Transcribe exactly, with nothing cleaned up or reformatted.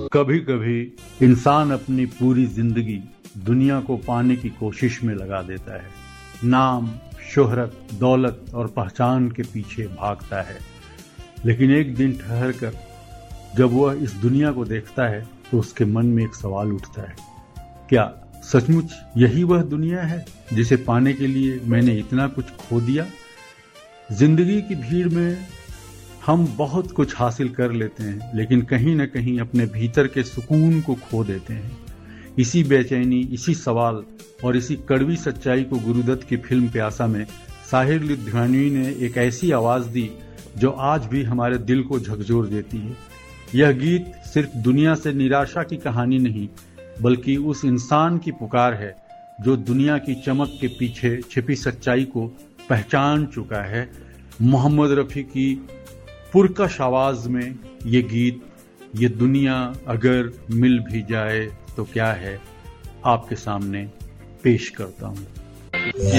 कभी कभी इंसान अपनी पूरी जिंदगी दुनिया को पाने की कोशिश में लगा देता है। नाम, शोहरत, दौलत और पहचान के पीछे भागता है, लेकिन एक दिन ठहर कर जब वह इस दुनिया को देखता है तो उसके मन में एक सवाल उठता है, क्या सचमुच यही वह दुनिया है जिसे पाने के लिए मैंने इतना कुछ खो दिया? जिंदगी की भीड़ में हम बहुत कुछ हासिल कर लेते हैं, लेकिन कहीं न कहीं अपने भीतर के सुकून को खो देते हैं। इसी बेचैनी, इसी सवाल और इसी कड़वी सच्चाई को गुरुदत्त की फिल्म प्यासा में साहिर लुधियानवी ने एक ऐसी आवाज दी जो आज भी हमारे दिल को झकझोर देती है। यह गीत सिर्फ दुनिया से निराशा की कहानी नहीं, बल्कि उस इंसान की पुकार है जो दुनिया की चमक के पीछे छिपी सच्चाई को पहचान चुका है। मोहम्मद रफी की पुरकश आवाज में ये गीत, ये दुनिया अगर मिल भी जाए तो क्या है, आपके सामने पेश करता हूँ।